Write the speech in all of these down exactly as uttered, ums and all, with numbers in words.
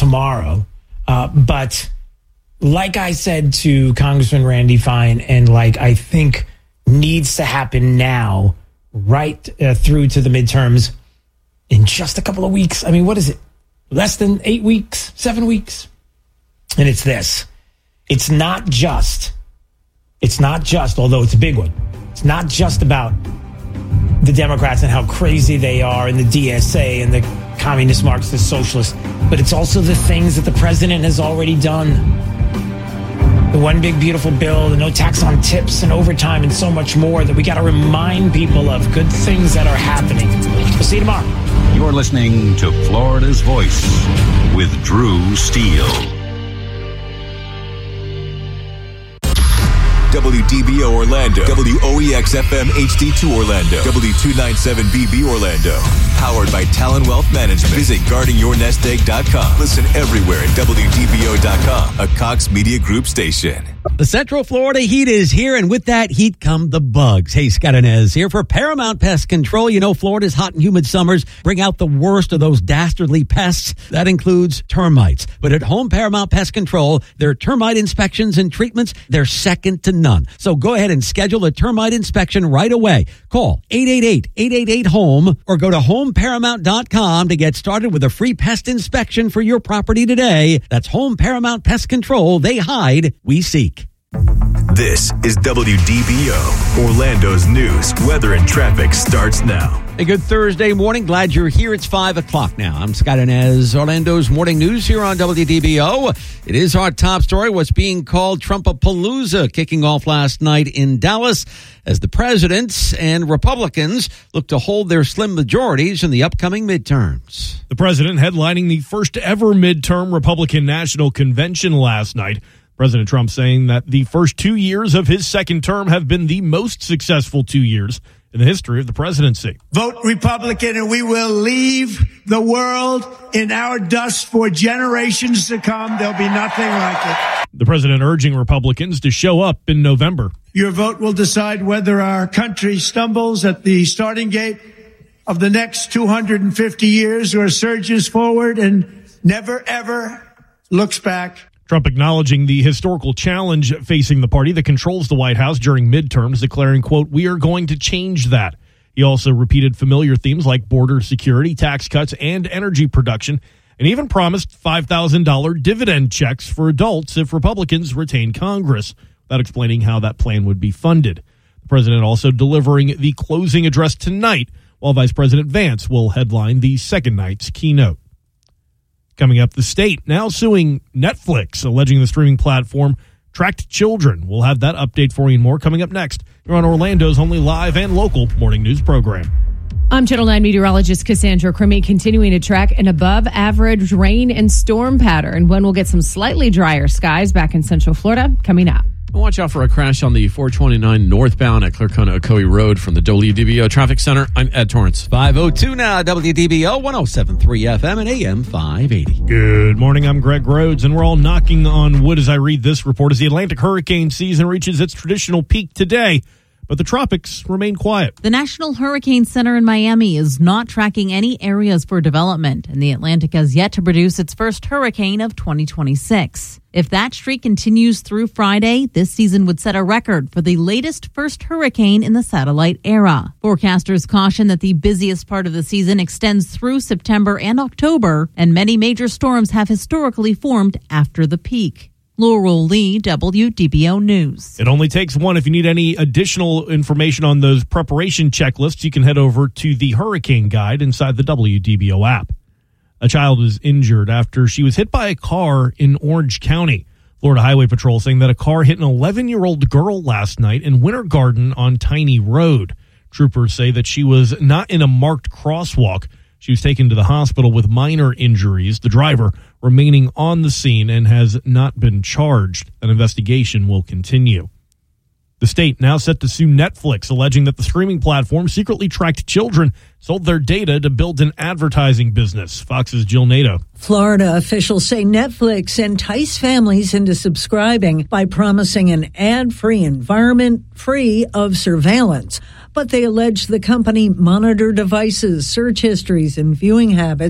tomorrow. Uh, but like I said to Congressman Randy Fine, and like I think needs to happen now, right uh, through to the midterms in just a couple of weeks. I mean, what is it? Less than eight weeks, seven weeks? And it's this. It's not just, it's not just, although it's a big one, it's not just about the Democrats and how crazy they are and the D S A and the communist Marxist socialists, but it's also the things that the president has already done. The one big beautiful bill, the no tax on tips and overtime and so much more that we got to remind people of good things that are happening. We'll see you tomorrow. You're listening to Florida's Voice with Drew Steele. W D B O Orlando, W O E X F M H D two Orlando, W two ninety-seven B B Orlando. Powered by Talon Wealth Management. Visit guarding your nest egg dot com. Listen everywhere at W D B O dot com, a Cox Media Group station. The Central Florida heat is here, and with that heat come the bugs. Hey, Scott Inez here for Paramount Pest Control. You know, Florida's hot and humid summers bring out the worst of those dastardly pests. That includes termites. But at Home Paramount Pest Control, their termite inspections and treatments, they're second to none. So go ahead and schedule a termite inspection right away. Call eight eight eight, eight eight eight, HOME or go to home paramount dot com to get started with a free pest inspection for your property today. That's Home Paramount Pest Control. They hide, we seek. This is W D B O, Orlando's news, weather, and traffic starts now. A good Thursday morning. Glad you're here. It's five o'clock now. I'm Scott Inez, Orlando's morning news here on W D B O. It is our top story, what's being called Trumpapalooza, kicking off last night in Dallas as the presidents and Republicans look to hold their slim majorities in the upcoming midterms. The president headlining the first ever midterm Republican National Convention last night. President Trump saying that the first two years of his second term have been the most successful two years in the history of the presidency. Vote Republican and we will leave the world in our dust for generations to come. There'll be nothing like it. The president urging Republicans to show up in November. Your vote will decide whether our country stumbles at the starting gate of the next two hundred fifty years or surges forward and never, ever looks back. Trump acknowledging the historical challenge facing the party that controls the White House during midterms, declaring, quote, "We are going to change that." He also repeated familiar themes like border security, tax cuts, and energy production, and even promised five thousand dollars dividend checks for adults if Republicans retain Congress, without explaining how that plan would be funded. The president also delivering the closing address tonight, while Vice President Vance will headline the second night's keynote. Coming up, the state now suing Netflix, alleging the streaming platform tracked children. We'll have that update for you and more coming up next. You're on Orlando's only live and local morning news program. I'm Channel nine meteorologist Cassandra Crimi, continuing to track an above-average rain and storm pattern when we'll get some slightly drier skies back in Central Florida coming up. Watch out for a crash on the four twenty-nine northbound at Clarkona-Ocoee Road from the W D B O Traffic Center. I'm Ed Torrance. five oh two now, W D B O, one oh seven point three F M and A M five eighty. Good morning, I'm Greg Rhodes, and we're all knocking on wood as I read this report as the Atlantic hurricane season reaches its traditional peak today. But the tropics remain quiet. The National Hurricane Center in Miami is not tracking any areas for development, and the Atlantic has yet to produce its first hurricane of twenty twenty-six. If that streak continues through Friday, this season would set a record for the latest first hurricane in the satellite era. Forecasters caution that the busiest part of the season extends through September and October, and many major storms have historically formed after the peak. Laurel Lee, W D B O News. It only takes one. If you need any additional information on those preparation checklists, you can head over to the Hurricane Guide inside the W D B O app. A child was injured after she was hit by a car in Orange County. Florida Highway Patrol saying that a car hit an eleven-year-old girl last night in Winter Garden on Tiny Road. Troopers say that she was not in a marked crosswalk. She was taken to the hospital with minor injuries. The driver remaining on the scene and has not been charged. An investigation will continue. The state now set to sue Netflix, alleging that the streaming platform secretly tracked children, sold their data to build an advertising business. Fox's Jill Nato. Florida officials say Netflix enticed families into subscribing by promising an ad-free environment free of surveillance. But they allege the company monitored devices, search histories, and viewing habits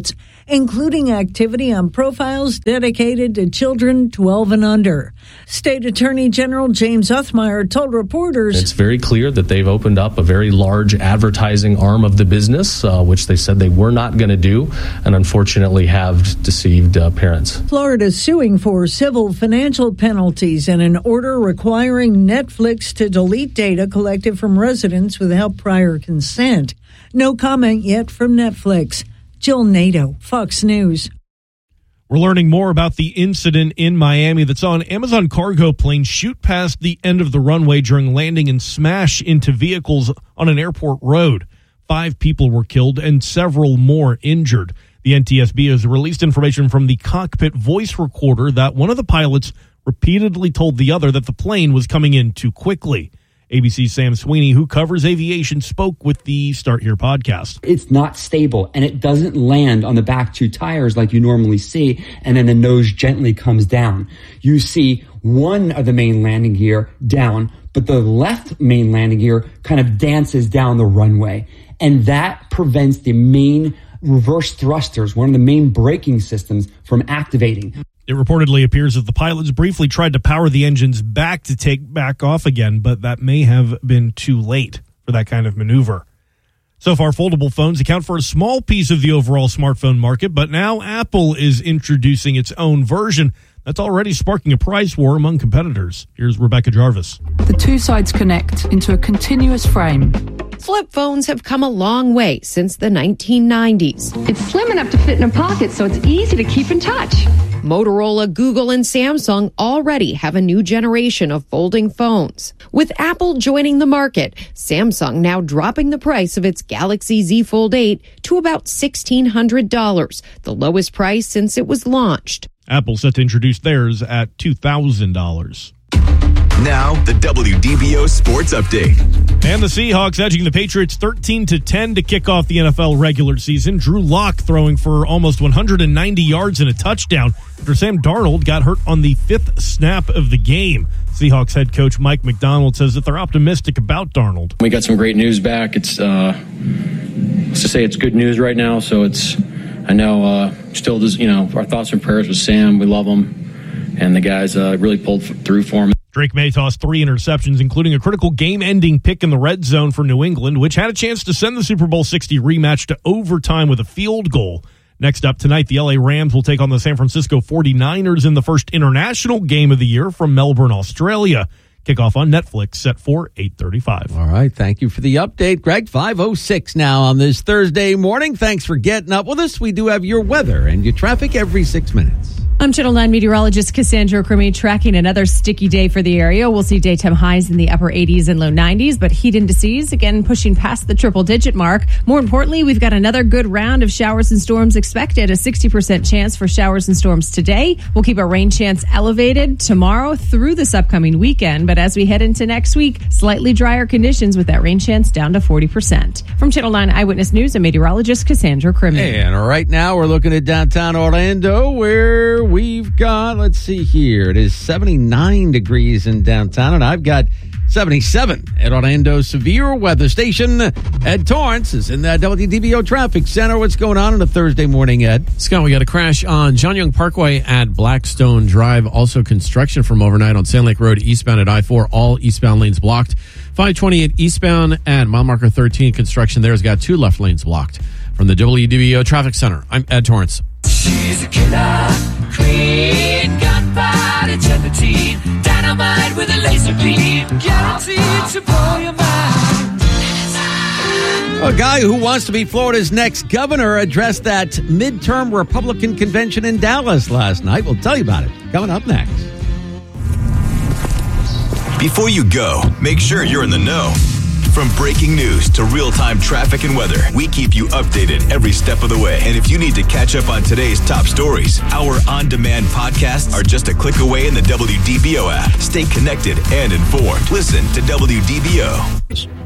including activity on profiles dedicated to children twelve and under. State Attorney General James Othmeyer told reporters, "It's very clear that they've opened up a very large advertising arm of the business, uh, which they said they were not going to do, and unfortunately have deceived uh, parents." Florida is suing for civil financial penalties and an order requiring Netflix to delete data collected from residents without prior consent. No comment yet from Netflix. Jill Nato, Fox News. We're learning more about the incident in Miami that saw an Amazon cargo plane shoot past the end of the runway during landing and smash into vehicles on an airport road. Five people were killed and several more injured. The N T S B has released information from the cockpit voice recorder that one of the pilots repeatedly told the other that the plane was coming in too quickly. A B C's Sam Sweeney, who covers aviation, spoke with the Start Here podcast. It's not stable, and it doesn't land on the back two tires like you normally see, and then the nose gently comes down. You see one of the main landing gear down, but the left main landing gear kind of dances down the runway, and that prevents the main reverse thrusters, one of the main braking systems, from activating. It reportedly appears that the pilots briefly tried to power the engines back to take back off again, but that may have been too late for that kind of maneuver. So far, foldable phones account for a small piece of the overall smartphone market, but now Apple is introducing its own version that's already sparking a price war among competitors. Here's Rebecca Jarvis. The two sides connect into a continuous frame. Flip phones have come a long way since the nineteen nineties. It's slim enough to fit in a pocket, so it's easy to keep in touch. Motorola, Google, and Samsung already have a new generation of folding phones. With Apple joining the market, Samsung now dropping the price of its Galaxy Z Fold eight to about sixteen hundred dollars, the lowest price since it was launched. Apple set to introduce theirs at two thousand dollars. Now, the W D B O Sports Update. And the Seahawks edging the Patriots thirteen to ten to kick off the N F L regular season. Drew Lock throwing for almost one hundred ninety yards and a touchdown after Sam Darnold got hurt on the fifth snap of the game. Seahawks head coach Mike McDonald says that they're optimistic about Darnold. We got some great news back. It's, uh, let's just say it's good news right now. So it's, I know, uh, still, just, you know, our thoughts and prayers with Sam. We love him. And the guys uh, really pulled through for him. Drake May tossed three interceptions, including a critical game-ending pick in the red zone for New England, which had a chance to send the Super Bowl sixty rematch to overtime with a field goal. Next up tonight, the L A Rams will take on the San Francisco forty-niners in the first international game of the year from Melbourne, Australia. Kickoff on Netflix set for eight thirty-five. All right, thank you for the update, Greg. five oh six now on this Thursday morning. Thanks for getting up with us. We do have your weather and your traffic every six minutes. I'm Channel nine meteorologist Cassandra Crummy, tracking another sticky day for the area. We'll see daytime highs in the upper eighties and low nineties, but heat indices again pushing past the triple digit mark. More importantly, we've got another good round of showers and storms expected, a sixty percent chance for showers and storms today. We'll keep our rain chance elevated tomorrow through this upcoming weekend, but as we head into next week, slightly drier conditions with that rain chance down to forty percent. From Channel nine Eyewitness News, I'm meteorologist Cassandra Crummy. And right now we're looking at downtown Orlando, where we've got, let's see here, it is seventy-nine degrees in downtown, and I've got seventy-seven at Orlando's severe weather station. Ed Torrance is in the W D B O Traffic Center. What's going on on a Thursday morning, Ed? Scott, we got a crash on John Young Parkway at Blackstone Drive. Also construction from overnight on Sand Lake Road eastbound at I four. All eastbound lanes blocked. five twenty-eight eastbound at mile marker thirteen. Construction there has got two left lanes blocked. From the W D B O Traffic Center, I'm Ed Torrance. She's a killer queen, gunfighter, gelatine, dynamite with a laser beam, guaranteed to blow your mind. A guy who wants to be Florida's next governor addressed that midterm Republican convention in Dallas last night. We'll tell you about it coming up next. Before you go, make sure you're in the know. From breaking news to real-time traffic and weather, we keep you updated every step of the way. And if you need to catch up on today's top stories, our on-demand podcasts are just a click away in the W D B O app. Stay connected and informed. Listen to W D B O.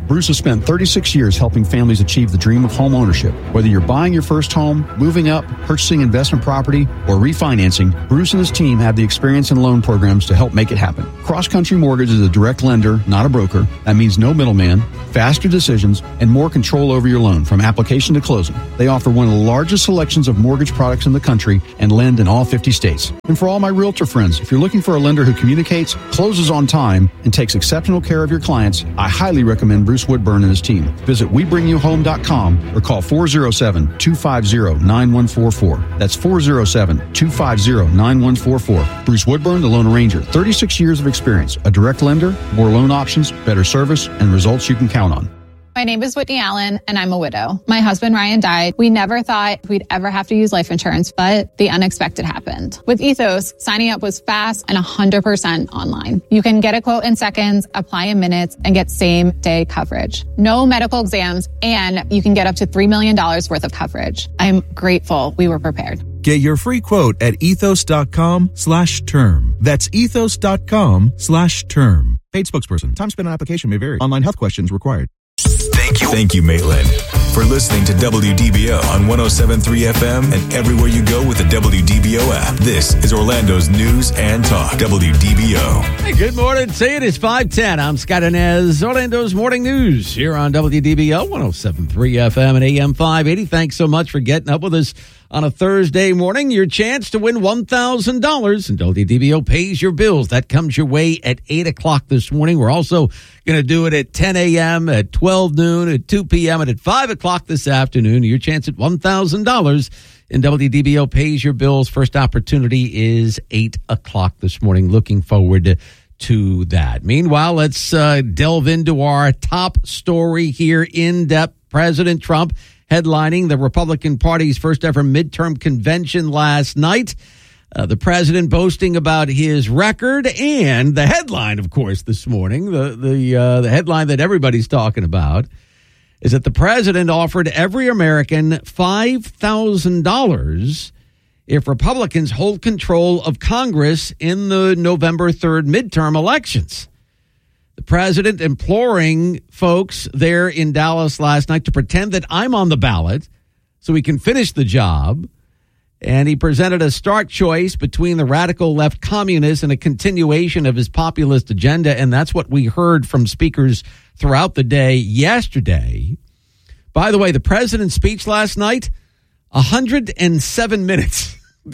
Bruce has spent thirty-six years helping families achieve the dream of home ownership. Whether you're buying your first home, moving up, purchasing investment property, or refinancing, Bruce and his team have the experience and loan programs to help make it happen. Cross Country Mortgage is a direct lender, not a broker. That means no middleman, faster decisions, and more control over your loan from application to closing. They offer one of the largest selections of mortgage products in the country and lend in all fifty states. And for all my realtor friends, if you're looking for a lender who communicates, closes on time, and takes exceptional care of your clients, I highly recommend Bruce Woodburn and his team. Visit we bring you home dot com or call four oh seven, two five oh, nine one four four. That's four oh seven, two five oh, nine one four four. Bruce Woodburn, the loan arranger. thirty-six years of experience. A direct lender, more loan options, better service, and results you can count on. My name is Whitney Allen, and I'm a widow. My husband, Ryan, died. We never thought we'd ever have to use life insurance, but the unexpected happened. With Ethos, signing up was fast and one hundred percent online. You can get a quote in seconds, apply in minutes, and get same-day coverage. No medical exams, and you can get up to three million dollars worth of coverage. I'm grateful we were prepared. Get your free quote at ethos.com slash term. That's ethos.com slash term. Paid spokesperson. Time spent on application may vary. Online health questions required. Thank you. Thank you, Maitland, for listening to W D B O on one oh seven point three F M and everywhere you go with the W D B O app. This is Orlando's news and talk. W D B O. Hey, good morning. Say it is five ten. I'm Scott Inez, Orlando's morning news here on W D B O one oh seven point three F M and A M five eighty. Thanks so much for getting up with us on a Thursday morning. Your chance to win one thousand dollars, and W D B O pays your bills. That comes your way at eight o'clock this morning. We're also going to do it at ten a.m., at twelve noon, at two p.m., and at five o'clock this afternoon. Your chance at one thousand dollars in W D B O pays your bills. First opportunity is eight o'clock this morning. Looking forward to, to that. Meanwhile, let's uh, delve into our top story here in depth. President Trump headlining the Republican Party's first ever midterm convention last night. Uh, the president boasting about his record, and the headline, of course, this morning, the the uh, the headline that everybody's talking about, is that the president offered every American five thousand dollars if Republicans hold control of Congress in the November third midterm elections. The president imploring folks there in Dallas last night to pretend that I'm on the ballot so he can finish the job. And he presented a stark choice between the radical left communists and a continuation of his populist agenda. And that's what we heard from speakers throughout the day yesterday. By the way, the president's speech last night, one hundred seven minutes.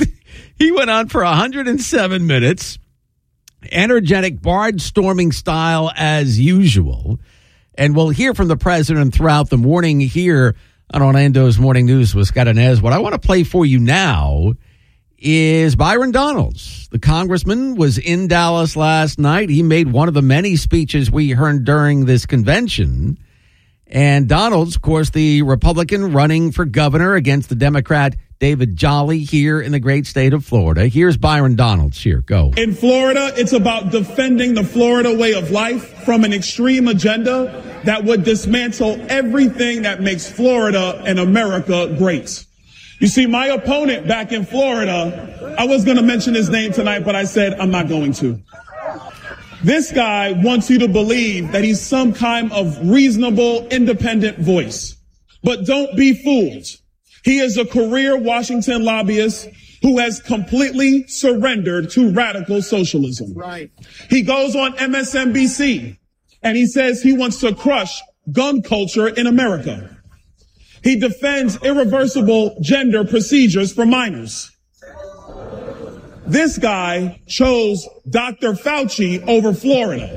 He went on for one hundred seven minutes. Energetic barnstorming style as usual. And we'll hear from the president throughout the morning here on Orlando's Morning News with Scott Inez. What I want to play for you now is Byron Donalds. The congressman was in Dallas last night. He made one of the many speeches we heard during this convention. And Donalds, of course, the Republican running for governor against the Democrat David Jolly here in the great state of Florida. Here's Byron Donalds. Here, go. In Florida, it's about defending the Florida way of life from an extreme agenda that would dismantle everything that makes Florida and America great. You see, my opponent back in Florida, I was going to mention his name tonight, but I said I'm not going to. This guy wants you to believe that he's some kind of reasonable, independent voice. But don't be fooled. He is a career Washington lobbyist who has completely surrendered to radical socialism. Right. He goes on M S N B C and he says he wants to crush gun culture in America. He defends irreversible gender procedures for minors. This guy chose Doctor Fauci over Florida.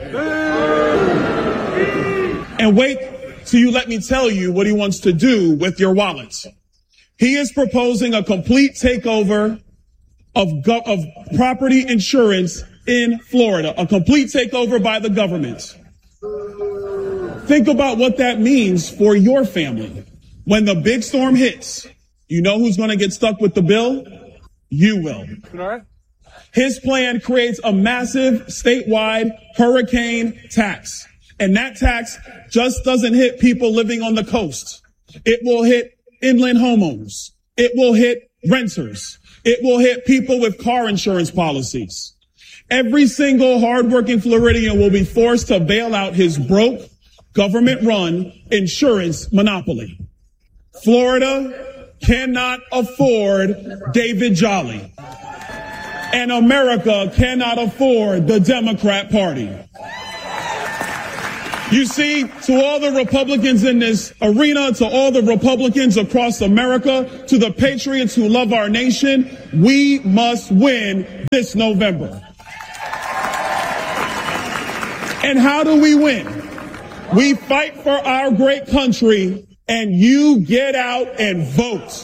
And wait till you let me tell you what he wants to do with your wallets. He is proposing a complete takeover of, go- of property insurance in Florida, a complete takeover by the government. Think about what that means for your family. When the big storm hits, you know who's going to get stuck with the bill? You will. His plan creates a massive statewide hurricane tax. And that tax just doesn't hit people living on the coast. It will hit inland homeowners. It will hit renters. It will hit people with car insurance policies. Every single hardworking Floridian will be forced to bail out his broke, government-run insurance monopoly. Florida cannot afford David Jolly, and America cannot afford the Democrat Party. You see, to all the Republicans in this arena, to all the Republicans across America, to the patriots who love our nation, we must win this November. And how do we win? We fight for our great country, and you get out and vote.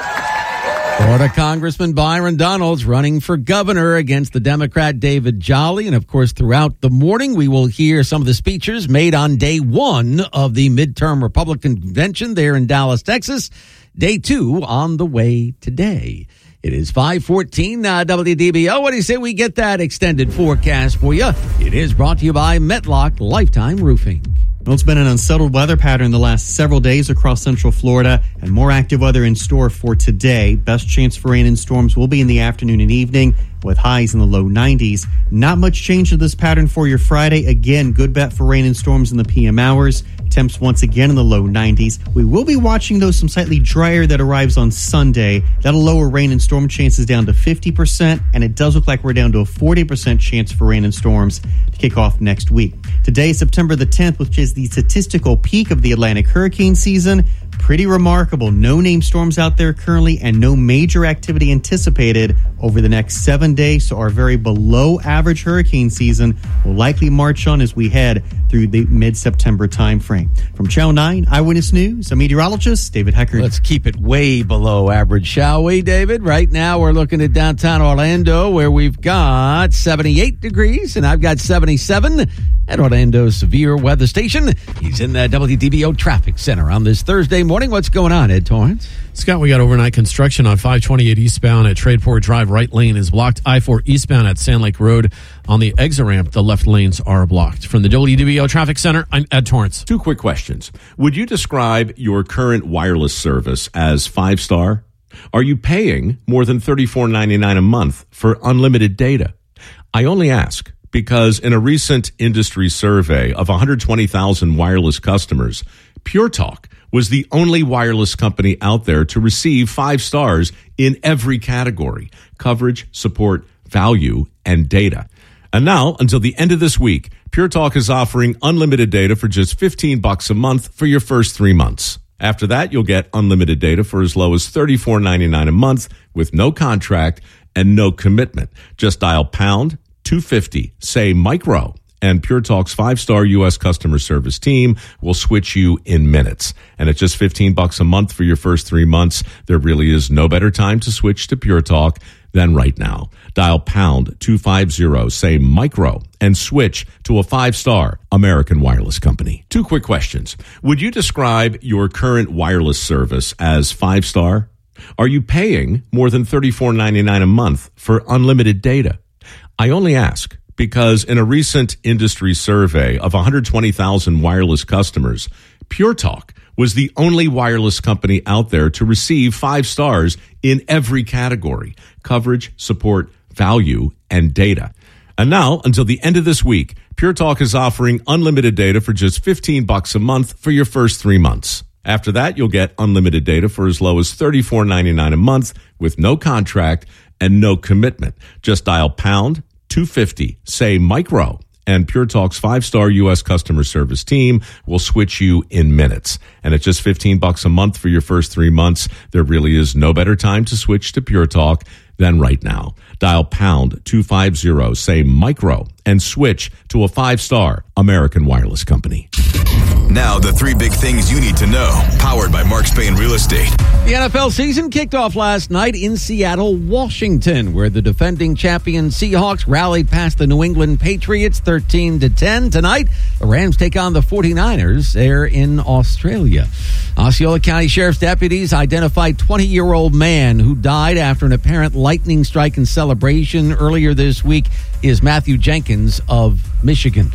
Florida Congressman Byron Donalds running for governor against the Democrat David Jolly. And, of course, throughout the morning, we will hear some of the speeches made on day one of the midterm Republican convention there in Dallas, Texas. Day two on the way today. It is five fourteen uh, W D B O. What do you say we get that extended forecast for you? It is brought to you by Metlock Lifetime Roofing. Well, it's been an unsettled weather pattern the last several days across Central Florida, and more active weather in store for today. Best chance for rain and storms will be in the afternoon and evening, with highs in the low nineties. Not much change to this pattern for your Friday. Again, good bet for rain and storms in the P M hours. Temps once again in the low nineties. We will be watching, though, some slightly drier that arrives on Sunday. That'll lower rain and storm chances down to fifty percent, and it does look like we're down to a forty percent chance for rain and storms to kick off next week. Today, September the tenth, which is the statistical peak of the Atlantic hurricane season. Pretty remarkable. No named storms out there currently, and no major activity anticipated over the next seven days. So our very below average hurricane season will likely march on as we head through the mid-September time frame. From Channel nine Eyewitness News, I'm meteorologist David Heckert. Let's keep it way below average, shall we, David? Right now we're looking at downtown Orlando, where we've got seventy-eight degrees, and I've got seventy-seven at Orlando's Severe Weather Station. He's in the W D B O Traffic Center on this Thursday morning. What's going on, Ed Torrance? Scott, we got overnight construction on five twenty-eight eastbound at Tradeport Drive. Right lane is blocked. I four eastbound at Sand Lake Road on the exit ramp. The left lanes are blocked. From the W D B O Traffic Center, I'm Ed Torrance. Two quick questions. Would you describe your current wireless service as five-star? Are you paying more than thirty-four ninety-nine a month for unlimited data? I only ask because in a recent industry survey of one hundred twenty thousand wireless customers, Pure Talk was the only wireless company out there to receive five stars in every category: coverage, support, value, and data. And now, until the end of this week, Pure Talk is offering unlimited data for just fifteen bucks a month for your first three months. After that, you'll get unlimited data for as low as thirty-four ninety-nine a month with no contract and no commitment. Just dial pound two fifty, say micro, and Pure Talk's five-star U S customer service team will switch you in minutes. And at just fifteen bucks a month for your first three months, there really is no better time to switch to Pure Talk than right now. Dial pound two fifty, say micro, and switch to a five-star American wireless company. Two quick questions. Would you describe your current wireless service as five-star? Are you paying more than thirty-four ninety-nine a month for unlimited data? I only ask because in a recent industry survey of one hundred twenty thousand wireless customers, Pure Talk was the only wireless company out there to receive five stars in every category: coverage, support, value, and data. And now, until the end of this week, Pure Talk is offering unlimited data for just fifteen bucks a month for your first three months. After that, you'll get unlimited data for as low as thirty-four ninety-nine a month with no contract and no commitment. Just dial pound two fifty, say micro, and Pure Talk's five-star U S customer service team will switch you in minutes. And at just fifteen bucks a month for your first three months, there really is no better time to switch to Pure Talk than right now. Dial pound two fifty, say micro, and switch to a five-star American wireless company. Now, the three big things you need to know, powered by Mark Spain Real Estate. The N F L season kicked off last night in Seattle, Washington, where the defending champion Seahawks rallied past the New England Patriots thirteen to ten. Tonight, the Rams take on the forty-niners there in Australia. Osceola County Sheriff's deputies identified twenty-year-old man who died after an apparent lightning strike in Celebration earlier this week is Matthew Jenkins of Michigan.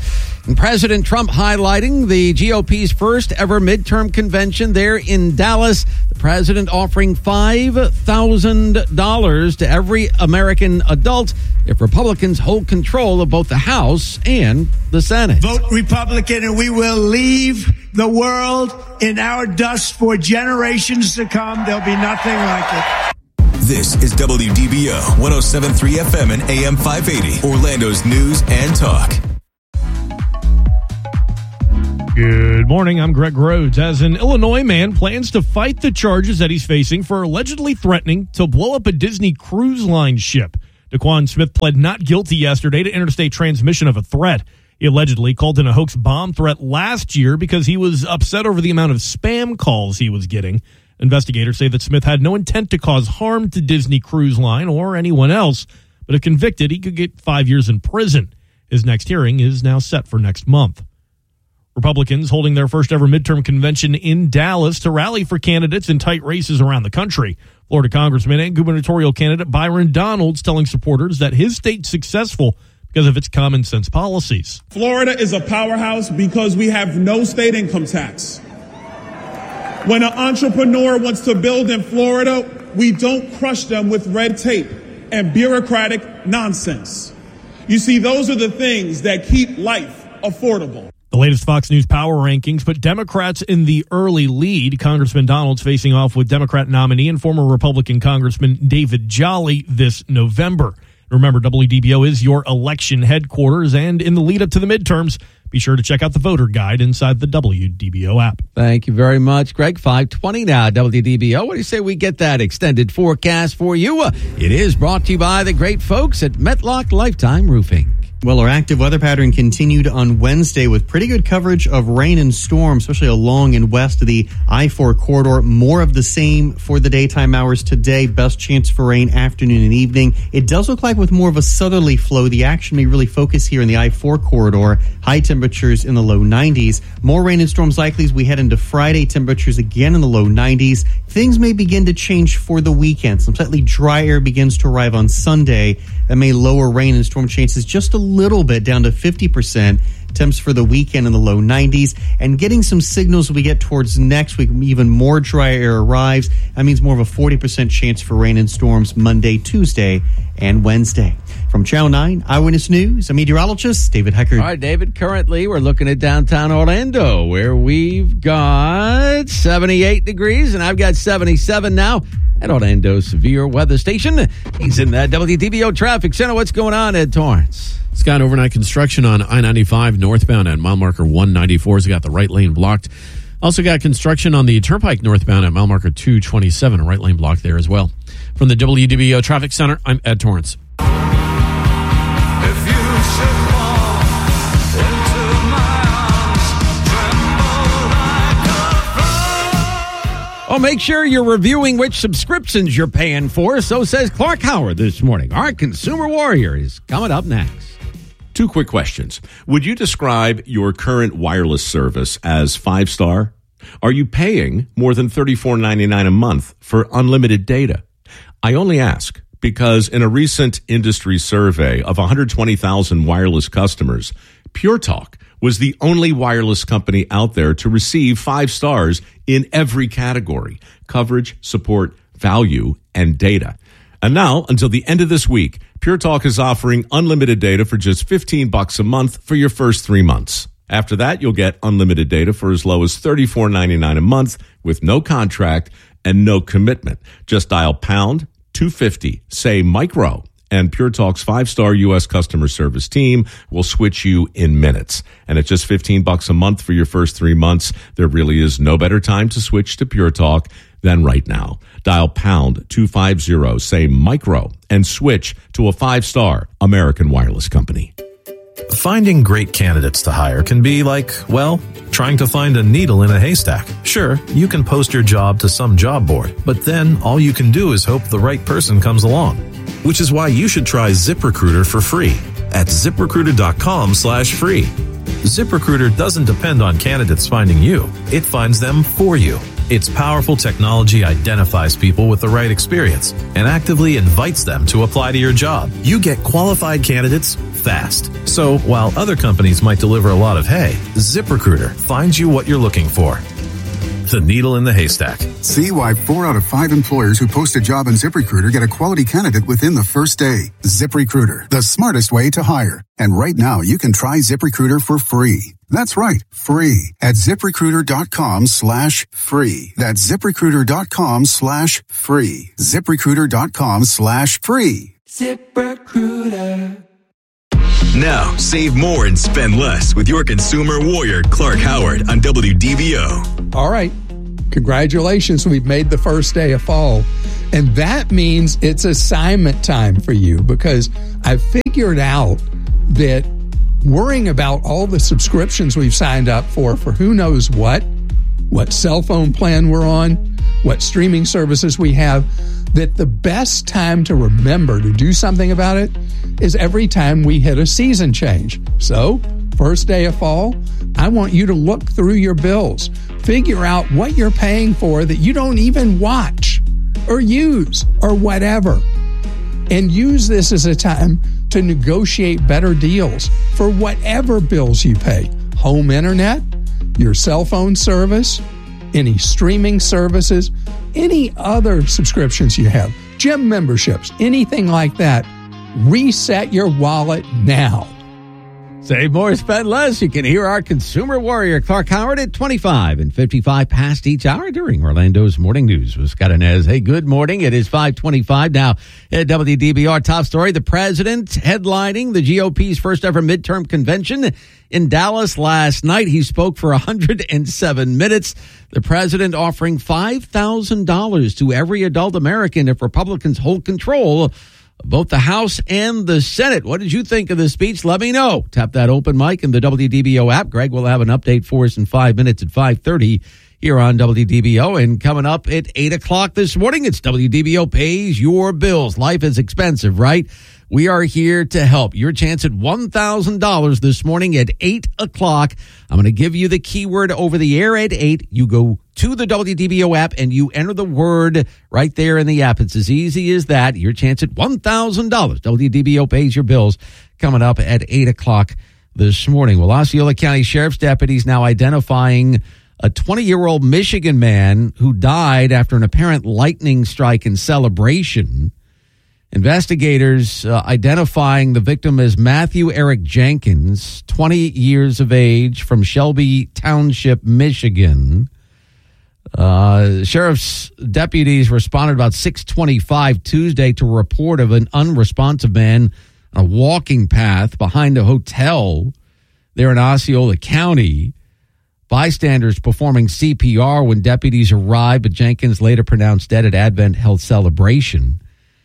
And President Trump highlighting the G O P's first ever midterm convention there in Dallas. The president offering five thousand dollars to every American adult if Republicans hold control of both the House and the Senate. Vote Republican and we will leave the world in our dust for generations to come. There'll be nothing like it. This is W D B O one oh seven point three F M and A M five eighty, Orlando's news and talk. Good morning. I'm Greg Rhodes. As an Illinois man plans to fight the charges that he's facing for allegedly threatening to blow up a Disney Cruise Line ship. Daquan Smith pled not guilty yesterday to interstate transmission of a threat. He allegedly called in a hoax bomb threat last year because he was upset over the amount of spam calls he was getting. Investigators say that Smith had no intent to cause harm to Disney Cruise Line or anyone else, but if convicted, he could get five years in prison. His next hearing is now set for next month. Republicans holding their first ever midterm convention in Dallas to rally for candidates in tight races around the country. Florida Congressman and gubernatorial candidate Byron Donalds telling supporters that his state's successful because of its common sense policies. Florida is a powerhouse because we have no state income tax. When an entrepreneur wants to build in Florida, we don't crush them with red tape and bureaucratic nonsense. You see, those are the things that keep life affordable. The latest Fox News Power Rankings put Democrats in the early lead. Congressman Donalds facing off with Democrat nominee and former Republican Congressman David Jolly this November. Remember, W D B O is your election headquarters, and in the lead up to the midterms, be sure to check out the voter guide inside the W D B O app. Thank you very much, Greg. five twenty now, W D B O. What do you say we get that extended forecast for you? Uh, it is brought to you by the great folks at Metlock Lifetime Roofing. Well, our active weather pattern continued on Wednesday with pretty good coverage of rain and storm, especially along and west of the I four corridor. More of the same for the daytime hours today. Best chance for rain afternoon and evening. It does look like with more of a southerly flow, the action may really focus here in the I four corridor. High temperatures in the low nineties. More rain and storms likely as we head into Friday. Temperatures again in the low nineties. Things may begin to change for the weekend. Some slightly dry air begins to arrive on Sunday. That may lower rain and storm chances just a little bit down to fifty percent. Temps for the weekend in the low nineties. And getting some signals we get towards next week, even more dry air arrives. That means more of a forty percent chance for rain and storms Monday, Tuesday, and Wednesday. From Channel nine Eyewitness News, I'm meteorologist David Heckert. All right, David, currently we're looking at downtown Orlando where we've got seventy-eight degrees, and I've got seventy-seven now at Orlando's Severe Weather Station. He's in the W D B O Traffic Center. What's going on, Ed Torrance? It's got overnight construction on I ninety-five northbound at mile marker one ninety-four. It's got the right lane blocked. Also got construction on the Turnpike northbound at mile marker two twenty-seven, right lane blocked there as well. From the W D B O Traffic Center, I'm Ed Torrance. Oh, make sure you're reviewing which subscriptions you're paying for. So says Clark Howard this morning. Our consumer warrior is coming up next. Two quick questions. Would you describe your current wireless service as five-star? Are you paying more than thirty-four ninety-nine a month for unlimited data? I only ask because in a recent industry survey of one hundred twenty thousand wireless customers, Pure Talk was the only wireless company out there to receive five stars in every category: coverage, support, value, and data. And now, until the end of this week, Pure Talk is offering unlimited data for just fifteen bucks a month for your first three months. After that, you'll get unlimited data for as low as thirty-four ninety-nine a month with no contract and no commitment. Just dial pound two fifty, say micro, and Pure Talk's five-star U S customer service team will switch you in minutes. And at just fifteen bucks a month for your first three months, there really is no better time to switch to Pure Talk than right now. Dial pound two fifty, say micro, and switch to a five-star American wireless company. Finding great candidates to hire can be like, well, trying to find a needle in a haystack. Sure, you can post your job to some job board, but then all you can do is hope the right person comes along. Which is why you should try ZipRecruiter for free at ZipRecruiter.com slash free. ZipRecruiter doesn't depend on candidates finding you. It finds them for you. Its powerful technology identifies people with the right experience and actively invites them to apply to your job. You get qualified candidates fast. So while other companies might deliver a lot of hay, ZipRecruiter finds you what you're looking for. The needle in the haystack. See why four out of five employers who post a job on ZipRecruiter get a quality candidate within the first day. ZipRecruiter, the smartest way to hire. And right now, you can try ZipRecruiter for free. That's right, free at ZipRecruiter.com slash free. That's ZipRecruiter.com slash free. ZipRecruiter.com slash free. ZipRecruiter. Now, save more and spend less with your consumer warrior, Clark Howard, on W D B O. All right. Congratulations. We've made the first day of fall. And that means it's assignment time for you, because I figured out that worrying about all the subscriptions we've signed up for, for who knows what, what cell phone plan we're on, what streaming services we have, that the best time to remember to do something about it is every time we hit a season change. So, first day of fall, I want you to look through your bills, figure out what you're paying for that you don't even watch or use or whatever, and use this as a time to negotiate better deals for whatever bills you pay. Home internet, your cell phone service, any streaming services, any other subscriptions you have, gym memberships, anything like that. Reset your wallet now. Save more, spend less. You can hear our consumer warrior, Clark Howard, at twenty-five and fifty-five past each hour during Orlando's Morning News with Scott Inez. Hey, good morning. It is five twenty-five now at W D B R. Top story, the president headlining the G O P's first ever midterm convention in Dallas last night. He spoke for one hundred seven minutes. The president offering five thousand dollars to every adult American if Republicans hold control both the House and the Senate. What did you think of the speech? Let me know. Tap that open mic in the W D B O app. Greg will have an update for us in five minutes at five thirty here on W D B O. And coming up at eight o'clock this morning, it's W D B O Pays Your Bills. Life is expensive, right? We are here to help. Your chance at one thousand dollars this morning at eight o'clock. I'm going to give you the keyword over the air at eight. You go to the W D B O app and you enter the word right there in the app. It's as easy as that. Your chance at one thousand dollars. W D B O Pays Your Bills coming up at eight o'clock this morning. Well, Osceola County Sheriff's deputies now identifying a twenty-year-old Michigan man who died after an apparent lightning strike in Celebration. Investigators uh, identifying the victim as Matthew Eric Jenkins, twenty years of age, from Shelby Township, Michigan. Uh, sheriff's deputies responded about six twenty-five Tuesday to a report of an unresponsive man on a walking path behind a hotel there in Osceola County. Bystanders performing C P R when deputies arrived, but Jenkins later pronounced dead at Advent Health Celebration.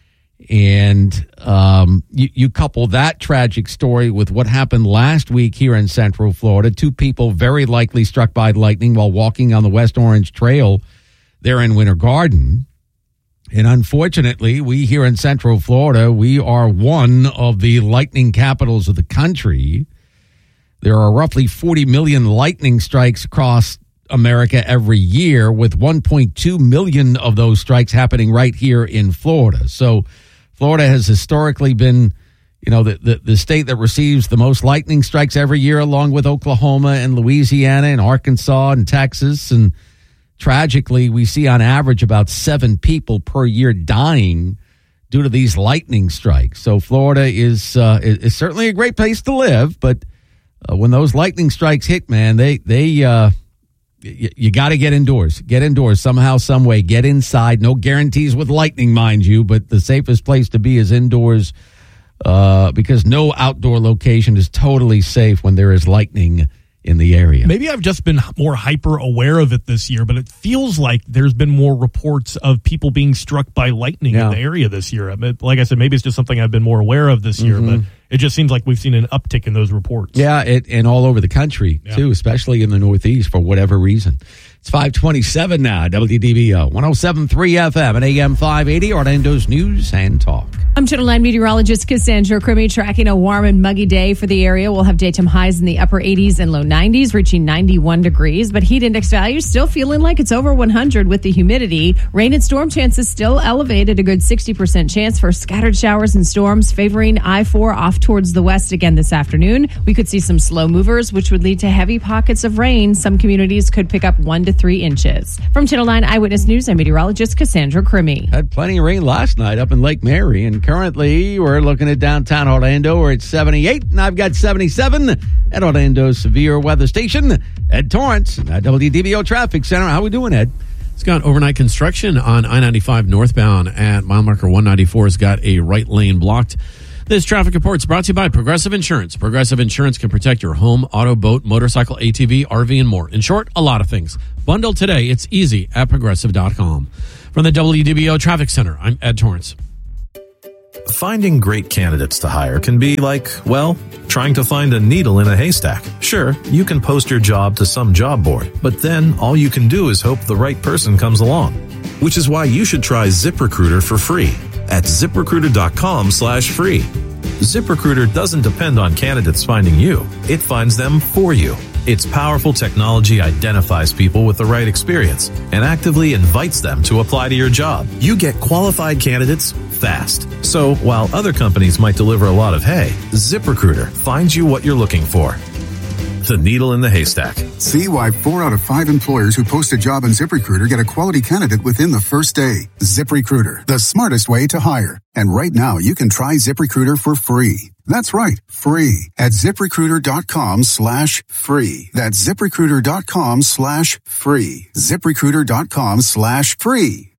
And um, you, you couple that tragic story with what happened last week here in Central Florida. Two people very likely struck by lightning while walking on the West Orange Trail there in Winter Garden. And unfortunately, we here in Central Florida, we are one of the lightning capitals of the country. There are roughly forty million lightning strikes across America every year, with one point two million of those strikes happening right here in Florida. So Florida has historically been, you know, the, the, the state that receives the most lightning strikes every year, along with Oklahoma and Louisiana and Arkansas and Texas. And tragically, we see on average about seven people per year dying due to these lightning strikes. So Florida is uh, is certainly a great place to live, but uh, when those lightning strikes hit, man, they they uh, you, you got to get indoors. Get indoors somehow, some way. Get inside. No guarantees with lightning, mind you, but the safest place to be is indoors, uh, because no outdoor location is totally safe when there is lightning in the area. Maybe I've just been more hyper aware of it this year, but it feels like there's been more reports of people being struck by lightning yeah. in the area this year. I mean, like I said, maybe it's just something I've been more aware of this year, mm-hmm. but it just seems like we've seen an uptick in those reports. Yeah, it, and all over the country, yeah. too, especially in the Northeast for whatever reason. It's five twenty-seven now, W D B O, one oh seven point three F M and A M five eighty, Orlando's News and Talk. I'm Channel nine meteorologist Cassandra Crimmy, tracking a warm and muggy day for the area. We'll have daytime highs in the upper eighties and low nineties, reaching ninety-one degrees. But heat index values still feeling like it's over one hundred with the humidity. Rain and storm chances still elevated, a good sixty percent chance for scattered showers and storms favoring I four off towards the west again this afternoon. We could see some slow movers, which would lead to heavy pockets of rain. Some communities could pick up one to three inches. From Channel nine Eyewitness News, I'm meteorologist Cassandra Crimmy. Had plenty of rain last night up in Lake Mary, and currently we're looking at downtown Orlando. We're at seventy-eight, and I've got seventy-seven at Orlando's severe weather station. Ed Torrance at W D B O Traffic Center. How we doing, Ed? It's got overnight construction on I ninety-five northbound at mile marker one ninety-four. Has got a right lane blocked. This traffic report is brought to you by Progressive Insurance. Progressive Insurance can protect your home, auto, boat, motorcycle, A T V, R V, and more. In short, a lot of things. Bundle today. It's easy at progressive dot com. From the W D B O Traffic Center, I'm Ed Torrance. Finding great candidates to hire can be like, well, trying to find a needle in a haystack. Sure, you can post your job to some job board, but then all you can do is hope the right person comes along. Which is why you should try ZipRecruiter for free at ZipRecruiter.com slash free. ZipRecruiter doesn't depend on candidates finding you. It finds them for you. Its powerful technology identifies people with the right experience and actively invites them to apply to your job. You get qualified candidates fast. So while other companies might deliver a lot of hay, ZipRecruiter finds you what you're looking for. The needle in the haystack. See why four out of five employers who post a job on ZipRecruiter get a quality candidate within the first day. ZipRecruiter, the smartest way to hire. And right now, you can try ZipRecruiter for free. That's right, free at ZipRecruiter.com slash free. That's ZipRecruiter.com slash free. ZipRecruiter.com slash free.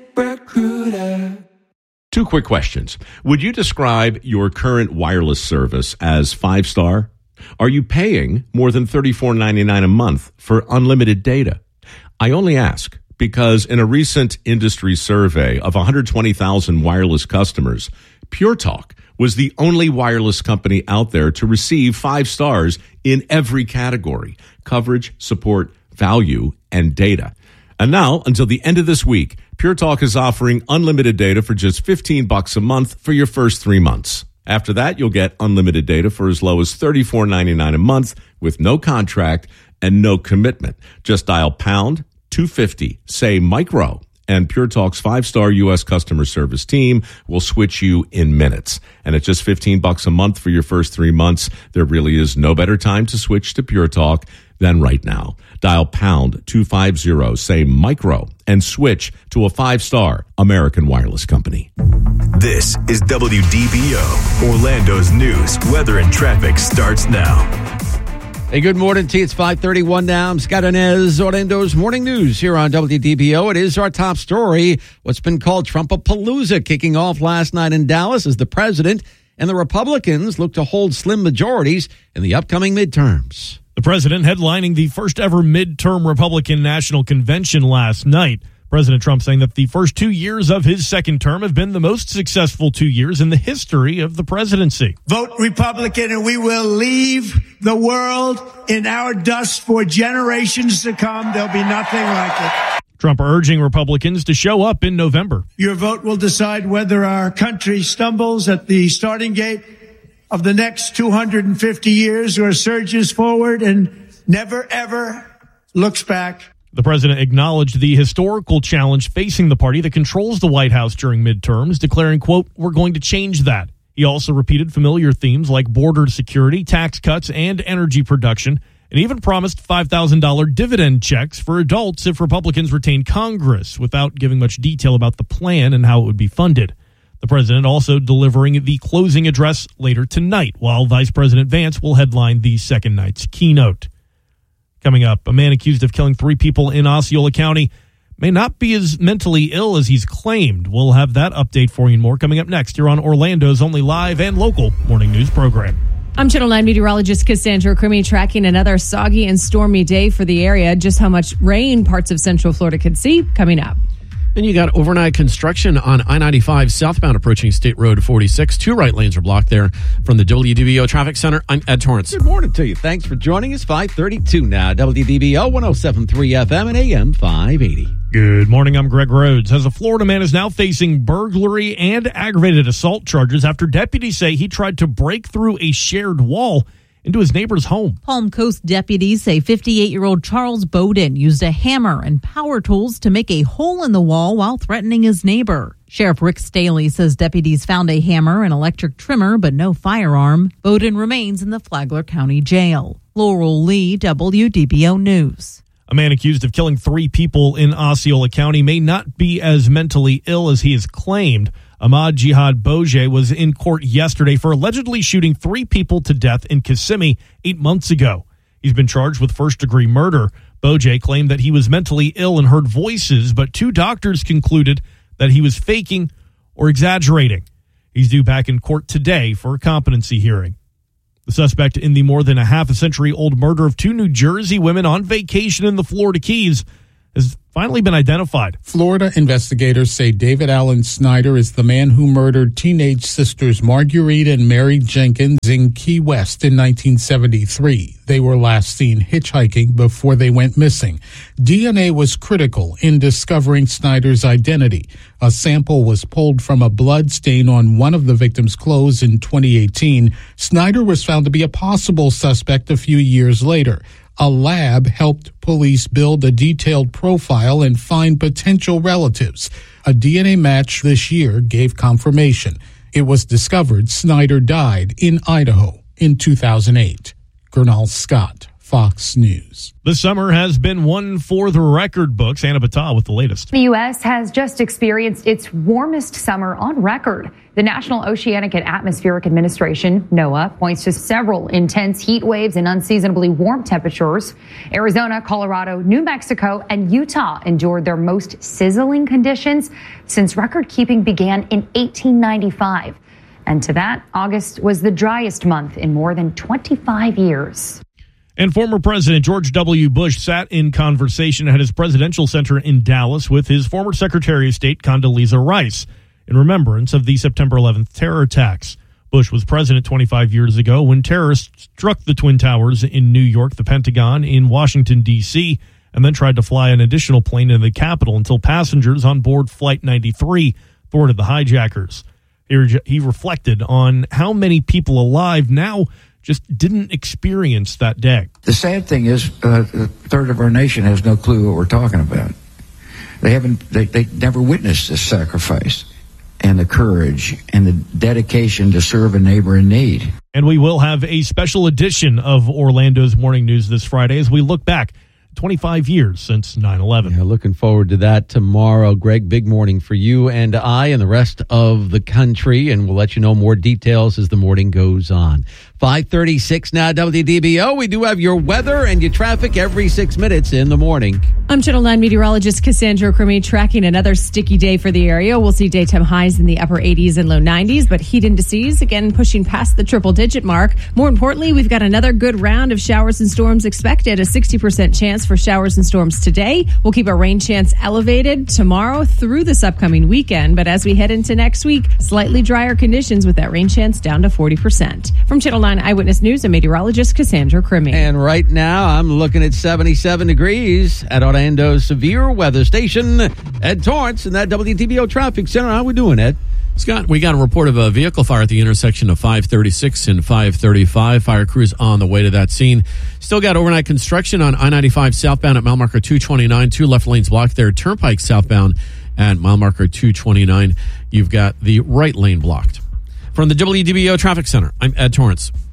ZipRecruiter. Two quick questions. Would you describe your current wireless service as five-star? Are you paying more than thirty-four ninety-nine a month for unlimited data? I only ask because in a recent industry survey of one hundred twenty thousand wireless customers, Pure Talk was the only wireless company out there to receive five stars in every category: coverage, support, value, and data. And now, until the end of this week, Pure Talk is offering unlimited data for just fifteen bucks a month for your first three months. After that, you'll get unlimited data for as low as thirty-four ninety-nine a month with no contract and no commitment. Just dial pound two fifty, say micro, and Pure Talk's five-star U S customer service team will switch you in minutes. And at just fifteen bucks a month for your first three months, there really is no better time to switch to Pure Talk than right now. Dial pound two fifty, say micro, and switch to a five-star American wireless company. This is W D B O. Orlando's news, weather, and traffic starts now. Hey, good morning to you. It's five thirty-one now. I'm Scott Inez, Orlando's morning news here on W D B O. It is our top story. What's been called Trumpapalooza kicking off last night in Dallas as the president and the Republicans look to hold slim majorities in the upcoming midterms. The president headlining the first ever midterm Republican National Convention last night. President Trump saying that the first two years of his second term have been the most successful two years in the history of the presidency. Vote Republican and we will leave the world in our dust for generations to come. There'll be nothing like it. Trump urging Republicans to show up in November. Your vote will decide whether our country stumbles at the starting gate of the next two hundred fifty years or surges forward and never, ever looks back. The president acknowledged the historical challenge facing the party that controls the White House during midterms, declaring, quote, "We're going to change that." He also repeated familiar themes like border security, tax cuts, and energy production, and even promised five thousand dollars dividend checks for adults if Republicans retain Congress, without giving much detail about the plan and how it would be funded. The president also delivering the closing address later tonight, while Vice President Vance will headline the second night's keynote. Coming up, a man accused of killing three people in Osceola County may not be as mentally ill as he's claimed. We'll have that update for you and more coming up next here on Orlando's only live and local morning news program. I'm Channel nine meteorologist Cassandra Crimmy, tracking another soggy and stormy day for the area. Just how much rain parts of Central Florida could see coming up. And you got overnight construction on I ninety-five southbound approaching State Road forty-six. Two right lanes are blocked there from the W D B O Traffic Center. I'm Ed Torrance. Good morning to you. Thanks for joining us. five thirty-two now. W D B O one oh seven point three F M and A M five eighty. Good morning. I'm Greg Rhodes. As a Florida man is now facing burglary and aggravated assault charges after deputies say he tried to break through a shared wall into his neighbor's home. Palm Coast deputies say fifty-eight-year-old Charles Bowden used a hammer and power tools to make a hole in the wall while threatening his neighbor. Sheriff Rick Staley says deputies found a hammer and electric trimmer, but no firearm. Bowden remains in the Flagler County Jail. Laurel Lee, W D B O News. A man accused of killing three people in Osceola County may not be as mentally ill as he has claimed. Ahmad Jihad Boje was in court yesterday for allegedly shooting three people to death in Kissimmee eight months ago. He's been charged with first-degree murder. Boje claimed that he was mentally ill and heard voices, but two doctors concluded that he was faking or exaggerating. He's due back in court today for a competency hearing. The suspect in the more than a half a century old murder of two New Jersey women on vacation in the Florida Keys has finally been identified. Florida investigators say David Allen Snyder is the man who murdered teenage sisters Marguerite and Mary Jenkins in Key West in nineteen seventy-three. They were last seen hitchhiking before they went missing. D N A was critical in discovering Snyder's identity. A sample was pulled from a blood stain on one of the victims' clothes in twenty eighteen. Snyder was found to be a possible suspect a few years later. A lab helped police build a detailed profile and find potential relatives. A D N A match this year gave confirmation. It was discovered Snyder died in Idaho in two thousand eight. Gernal Scott, Fox News. The summer has been one for the record books. Anna Batal with the latest. The U S has just experienced its warmest summer on record. The National Oceanic and Atmospheric Administration, NOAA, points to several intense heat waves and unseasonably warm temperatures. Arizona, Colorado, New Mexico, and Utah endured their most sizzling conditions since record keeping began in eighteen ninety-five. And to that, August was the driest month in more than twenty-five years. And former President George W. Bush sat in conversation at his presidential center in Dallas with his former Secretary of State Condoleezza Rice in remembrance of the September eleventh terror attacks. Bush was president twenty-five years ago when terrorists struck the Twin Towers in New York, the Pentagon in Washington, D C, and then tried to fly an additional plane into the Capitol until passengers on board Flight ninety-three thwarted the hijackers. He reflected on how many people alive now just didn't experience that day. The sad thing is uh, a third of our nation has no clue what we're talking about. They haven't, they, they never witnessed this sacrifice and the courage and the dedication to serve a neighbor in need. And we will have a special edition of Orlando's Morning News this Friday as we look back twenty-five years since nine eleven. Yeah, looking forward to that tomorrow. Greg, big morning for you and I and the rest of the country, and we'll let you know more details as the morning goes on. five thirty-six now, W D B O. We do have your weather and your traffic every six minutes in the morning. I'm Channel nine meteorologist Cassandra Crummy, tracking another sticky day for the area. We'll see daytime highs in the upper eighties and low nineties, but heat indices, again, pushing past the triple-digit mark. More importantly, we've got another good round of showers and storms expected, a sixty percent chance for showers and storms today. We'll keep our rain chance elevated tomorrow through this upcoming weekend, but as we head into next week, slightly drier conditions with that rain chance down to forty percent. From Channel nine Eyewitness News, I'm meteorologist Cassandra Crummy. And right now, I'm looking at seventy-seven degrees at Orlando's Severe Weather Station. Ed Torrance in that W D B O Traffic Center. How we doing, Ed? Scott, we got a report of a vehicle fire at the intersection of five thirty-six and five thirty-five. Fire crews on the way to that scene. Still got overnight construction on I ninety-five southbound at mile marker two twenty-nine. Two left lanes blocked there. Turnpike southbound at mile marker two twenty-nine. You've got the right lane blocked. From the W D B O Traffic Center, I'm Ed Torrance.